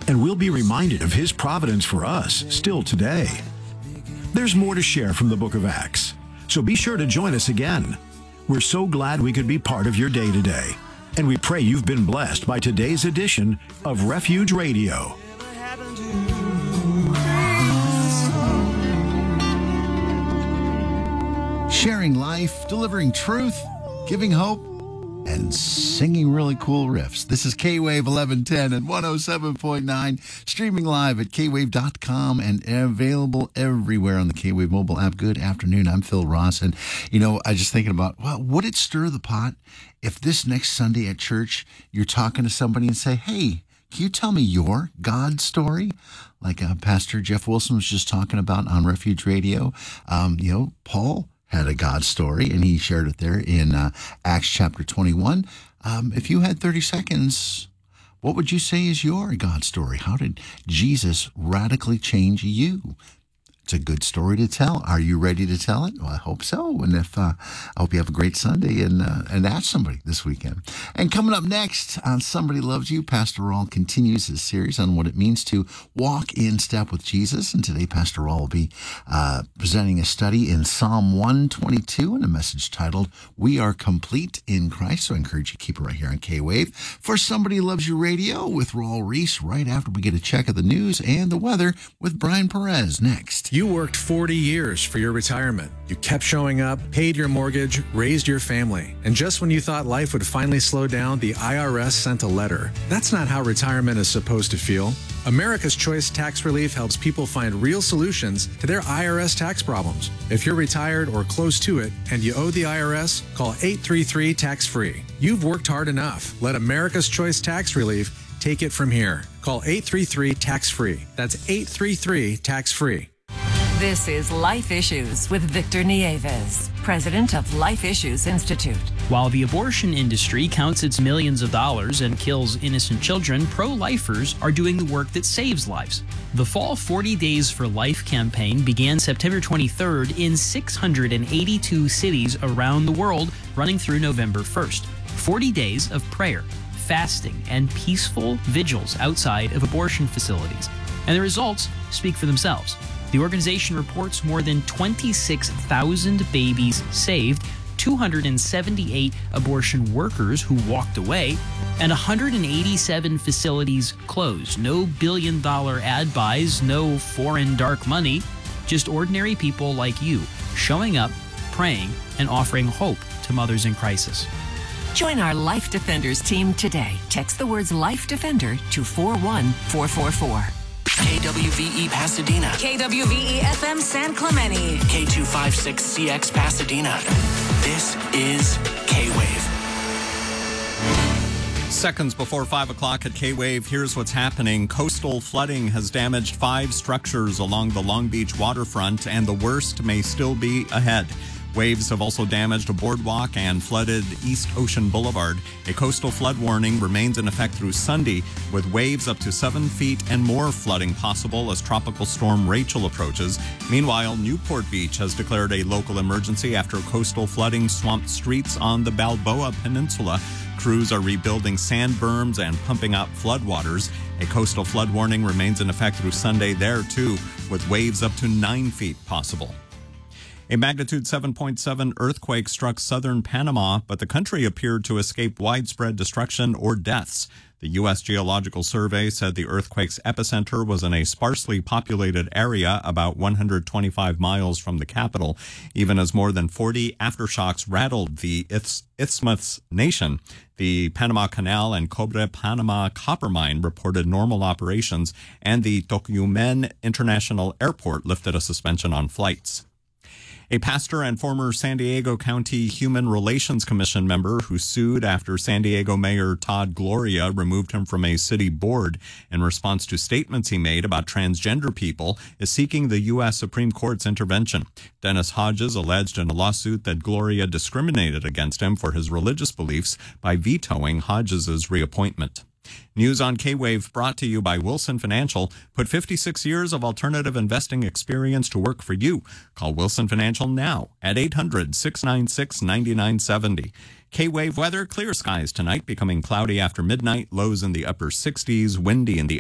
And we'll be reminded of his providence for us still today. There's more to share from the book of Acts, so be sure to join us again. We're so glad we could be part of your day today, and we pray you've been blessed by today's edition of Refuge Radio. Sharing life, delivering truth, giving hope, and singing really cool riffs. This is K-Wave 1110 and 107.9, streaming live at kwave.com and available everywhere on the K-Wave mobile app. Good afternoon. I'm Phil Ross. And, I just thinking about, well, would it stir the pot if this next Sunday at church, you're talking to somebody and say, hey, can you tell me your God story? Like Pastor Jeff Wilson was just talking about on Refuge Radio. Paul had a God story, and he shared it there in Acts chapter 21. If you had 30 seconds, what would you say is your God story? How did Jesus radically change you? It's a good story to tell. Are you ready to tell it? Well, I hope so. And I hope you have a great Sunday and ask somebody this weekend. And coming up next on Somebody Loves You, Pastor Rawl continues his series on what it means to walk in step with Jesus. And today, Pastor Rawl will be presenting a study in Psalm 122 and a message titled, We Are Complete in Christ. So I encourage you to keep it right here on K-Wave for Somebody Loves You Radio with Rawl Reese right after we get a check of the news and the weather with Brian Perez next. You worked 40 years for your retirement. You kept showing up, paid your mortgage, raised your family. And just when you thought life would finally slow down, the IRS sent a letter. That's not how retirement is supposed to feel. America's Choice Tax Relief helps people find real solutions to their IRS tax problems. If you're retired or close to it and you owe the IRS, call 833-TAX-FREE. You've worked hard enough. Let America's Choice Tax Relief take it from here. Call 833-TAX-FREE. That's 833-TAX-FREE. This is Life Issues with Victor Nieves, president of Life Issues Institute. While the abortion industry counts its millions of dollars and kills innocent children, pro-lifers are doing the work that saves lives. The Fall 40 Days for Life campaign began September 23rd in 682 cities around the world, running through November 1st. 40 days of prayer, fasting, and peaceful vigils outside of abortion facilities. And the results speak for themselves. The organization reports more than 26,000 babies saved, 278 abortion workers who walked away, and 187 facilities closed. No billion-dollar ad buys, no foreign dark money, just ordinary people like you showing up, praying, and offering hope to mothers in crisis. Join our Life Defenders team today. Text the words Life Defender to 41444. KWVE Pasadena. KWVE FM San Clemente. K256CX Pasadena. This is K-Wave. Seconds before 5 o'clock at K-Wave, here's what's happening. Coastal flooding has damaged 5 structures along the Long Beach waterfront, and the worst may still be ahead. Waves have also damaged a boardwalk and flooded East Ocean Boulevard. A coastal flood warning remains in effect through Sunday, with waves up to 7 feet and more flooding possible as Tropical Storm Rachel approaches. Meanwhile, Newport Beach has declared a local emergency after coastal flooding swamped streets on the Balboa Peninsula. Crews are rebuilding sand berms and pumping out floodwaters. A coastal flood warning remains in effect through Sunday there, too, with waves up to 9 feet possible. A magnitude 7.7 earthquake struck southern Panama, but the country appeared to escape widespread destruction or deaths. The U.S. Geological Survey said the earthquake's epicenter was in a sparsely populated area about 125 miles from the capital, even as more than 40 aftershocks rattled the Isthmus nation. The Panama Canal and Cobre Panama copper mine reported normal operations, and the Tocumen International Airport lifted a suspension on flights. A pastor and former San Diego County Human Relations Commission member who sued after San Diego Mayor Todd Gloria removed him from a city board in response to statements he made about transgender people is seeking the U.S. Supreme Court's intervention. Dennis Hodges alleged in a lawsuit that Gloria discriminated against him for his religious beliefs by vetoing Hodges' reappointment. News on K-Wave brought to you by Wilson Financial. Put 56 years of alternative investing experience to work for you. Call Wilson Financial now at 800-696-9970. K-Wave weather, clear skies tonight, becoming cloudy after midnight, lows in the upper 60s, windy in the